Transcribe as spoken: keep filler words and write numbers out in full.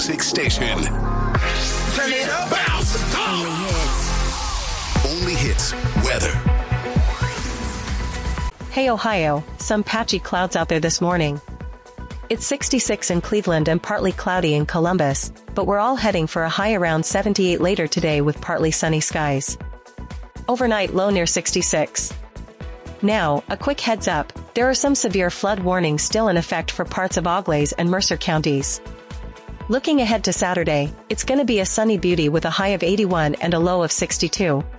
music station. Turn it up, bounce, Only hits. Only hits. Weather. Hey Ohio, some patchy clouds out there this morning. It's sixty-six in Cleveland and partly cloudy in Columbus, but we're all heading for a high around seventy-eight later today with partly sunny skies. Overnight low near sixty-six. Now, a quick heads up, there are some severe flood warnings still in effect for parts of Auglaize and Mercer counties. Looking ahead to Saturday, it's gonna be a sunny beauty with a high of eighty-one and a low of sixty-two.